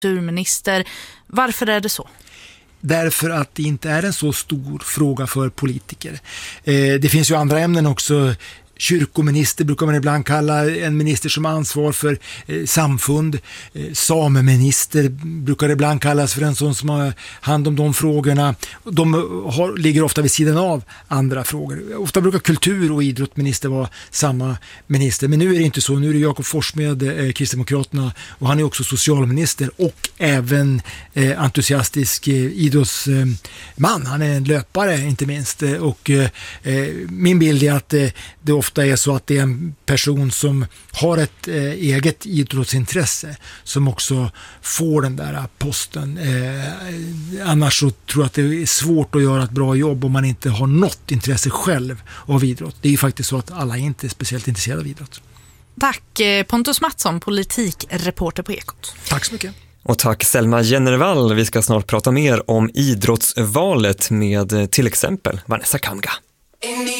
kulturminister. Varför är det så? Därför att det inte är en så stor fråga för politiker. Det finns ju andra ämnen också. Kyrkominister brukar man ibland kalla en minister som har ansvar för samfund. Sameminister brukar det ibland kallas för en sån som har hand om de frågorna. De ligger ofta vid sidan av andra frågor. Ofta brukar kultur- och idrottsminister vara samma minister. Men nu är det inte så. Nu är det Jakob Forssmed, Kristdemokraterna, och han är också socialminister och även entusiastisk idrottsman. Han är en löpare inte minst. Och min bild är att det ofta är så att det är en person som har ett eget idrottsintresse som också får den där posten. Annars så tror jag att det är svårt att göra ett bra jobb om man inte har något intresse själv av idrott. Det är ju faktiskt så att alla inte är speciellt intresserade av idrott. Tack Pontus Mattsson, politikreporter på Ekot. Tack så mycket. Och tack Selma Jennervall. Vi ska snart prata mer om idrottsvalet med till exempel Vanessa Kamga.